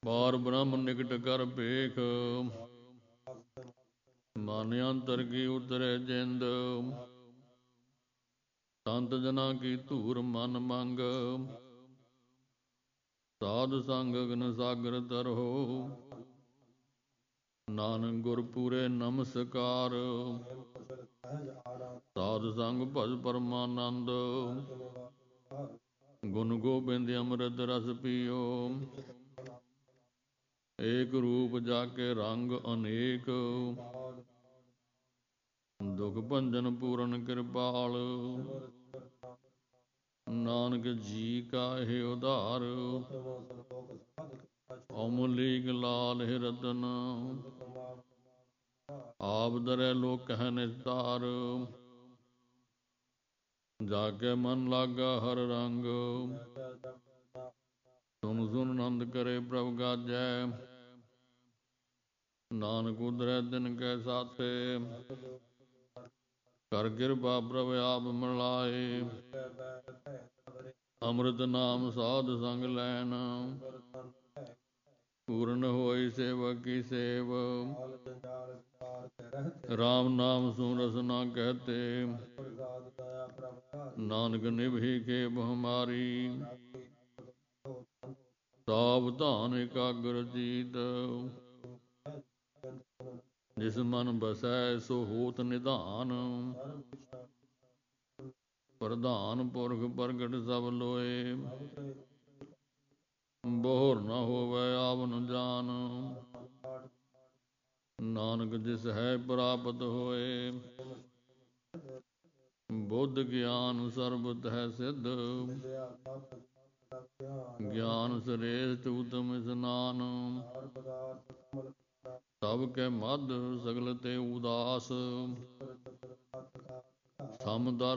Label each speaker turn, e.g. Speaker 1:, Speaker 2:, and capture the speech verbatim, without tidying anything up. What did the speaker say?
Speaker 1: ਪਾਰ ਬ੍ਰਹਮ ਨਿਕਟ ਕਰ ਭੇਖ, ਮਨ ਅੰਤਰ ਕੀ ਉਤਰੇ ਜਿੰਦ। ਸੰਤ ਜਨਾਂ ਕੀ ਧੂਰ ਮਨ ਮੰਗ, ਸਾਧ ਸੰਗ ਅਗਨ ਸਾਗਰ ਤਰਹੁ। ਨਾਨਕ ਗੁਰ ਪੂਰੇ ਨਮਸਕਾਰ, ਸਾਧ ਸੰਗ ਭਜ ਪਰਮਾਨੰਦ। ਗੁਣ ਗੋਬਿੰਦ ਅੰਮ੍ਰਿਤ ਰਸ ਪੀਓ, ਏਕ ਰੂਪ ਜਾ ਕੇ ਰੰਗ ਅਨੇਕ। ਦੁਖ ਭੰਜਨ ਪੂਰਨ ਕਿਰਪਾਲ, ਨਾਨਕ ਜੀ ਕਾ ਇਹ ਉਧਾਰ। ਅਮਲੀਕ ਲਾਲ ਹੈ ਰਤਨ, ਆਪ ਦਰੈ ਲੋਕ ਕਹਿ ਨਿਸਤਾਰ। ਜਾ ਕੇ ਮਨ ਲਾਗਾ ਹਰ ਰੰਗ, ਸੁਨ ਸੁਨ ਆਨੰਦ ਕਰੇ ਪ੍ਰਭ ਗਾਜੈ। ਨਾਨਕ ਉਦਰੈ ਦਿਨ ਕੈ ਸਾਥੇ, ਕਰ ਕਿਰਪਾ ਪ੍ਰਭ ਆਪ ਮਿਲਾਏ। ਅੰਮ੍ਰਿਤ ਨਾਮ ਸਾਧ ਸੰਗ ਲੈਣ, ਪੂਰਨ ਹੋਈ ਸੇਵਕ ਕੀ ਸੇਵ। ਰਾਮ ਨਾਮ ਸੁਨ ਰਸਨਾ ਕਹਤੇ, ਨਾਨਕ ਨਿਭੀ ਖੇਪ ਹਮਾਰੀ। ਸਾਵਧਾਨ ਏਕਾਗਰ ਚੀਤ, ਜਿਸ ਮਨ ਬਸੈ ਸੋ ਹੋਤ ਨਿਧਾਨ। ਪ੍ਰਧਾਨ ਪੁਰਖ ਪ੍ਰਗਟ ਸਭ ਲੋਏ, ਬੋਹਰ ਨ ਹੋਵੈ ਆਵਨ ਜਾਨ। ਨਾਨਕ ਜਿਸ ਹੈ ਪ੍ਰਾਪਤ ਹੋਏ, ਬੁੱਧ ਗਿਆਨ ਸਰਬਤ ਹੈ ਸਿੱਧ। ਗਿਆਨ ਸਰੇਸ਼ਟ ਉਤਮ ਇਸਨਾਨ, ਸਭ ਕੇ ਮਧ ਸਗਲ ਤੇ ਉਦਾਸ। ਸਮਦਰ